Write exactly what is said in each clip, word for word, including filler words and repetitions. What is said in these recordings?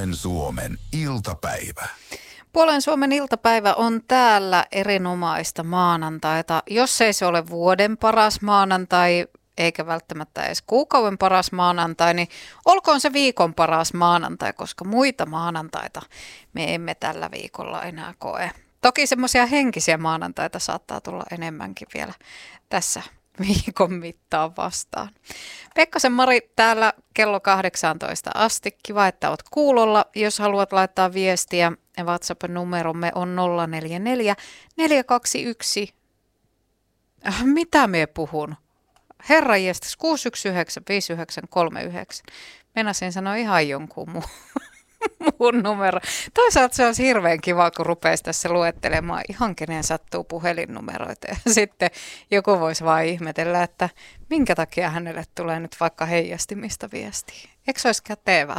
Puolen Suomen iltapäivä. Puolen Suomen iltapäivä on täällä erinomaista maanantaita. Jos ei se ole vuoden paras maanantai, eikä välttämättä edes kuukauden paras maanantai, niin olkoon se viikon paras maanantai, koska muita maanantaita me emme tällä viikolla enää koe. Toki semmoisia henkisiä maanantaita saattaa tulla enemmänkin vielä tässä viikon mittaan vastaan. Pekkasen Mari täällä kello kahdeksantoista asti. Kiva, että olet kuulolla. Jos haluat laittaa viestiä, WhatsApp-numeromme on nolla neljä neljä neljä kaksi yksi. Mitä me puhun? Herra jestas, kuusi yksi yhdeksän viisi yhdeksän kolme yhdeksän. Meinasin sanoa ihan jonkun muun. Mun numero. Toisaalta se olisi hirveän kiva, kun rupeaisi tässä luettelemaan ihan kenen sattuu puhelinnumeroita. Ja sitten joku voisi vaan ihmetellä, että minkä takia hänelle tulee nyt vaikka heijastimista viestiä. Eikö se olisi kätevää?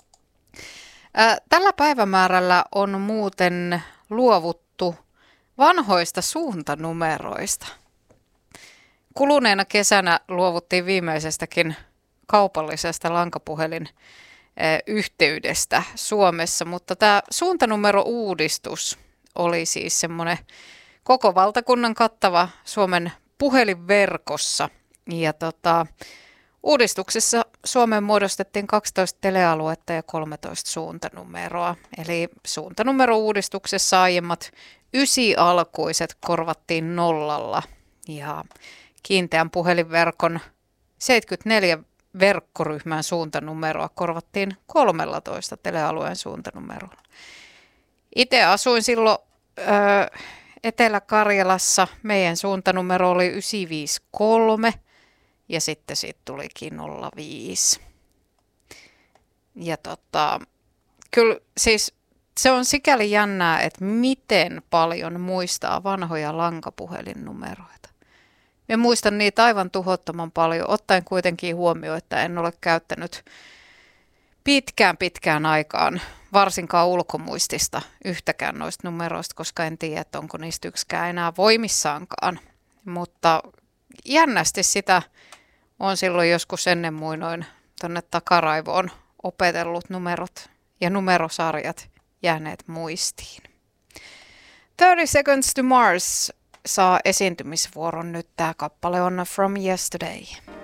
Tällä päivämäärällä on muuten luovuttu vanhoista suuntanumeroista. Kuluneena kesänä luovuttiin viimeisestäkin kaupallisesta lankapuhelin yhteydestä Suomessa, mutta tämä suuntanumero-uudistus oli siis semmoinen koko valtakunnan kattava Suomen puhelinverkossa. Ja tota, uudistuksessa Suomeen muodostettiin kaksitoista telealuetta ja kolmetoista suuntanumeroa. Eli suuntanumero-uudistuksessa aiemmat ysialkuiset korvattiin nollalla ja kiinteän puhelinverkon seitsemänkymmentäneljä verkkoryhmän suuntanumeroa korvattiin kolmellatoista telealueen suuntanumerolla. Itse asuin silloin ö, Etelä-Karjalassa. Meidän suuntanumero oli yhdeksän viisi kolme ja sitten siitä tulikin nolla viisi. Ja tota, kyllä siis se on sikäli jännää, että miten paljon muistaa vanhoja lankapuhelinnumeroita. Mä muistan niitä aivan tuhottoman paljon, ottaen kuitenkin huomioon, että en ole käyttänyt pitkään pitkään aikaan, varsinkaan ulkomuistista, yhtäkään noista numeroista, koska en tiedä, että onko niistä yksikään enää voimissaankaan. Mutta jännästi sitä on silloin joskus ennen muinoin tuonne takaraivoon opetellut numerot ja numerosarjat jääneet muistiin. thirty Seconds to Mars saa esiintymisvuoron nyt. Tämä kappale on From Yesterday.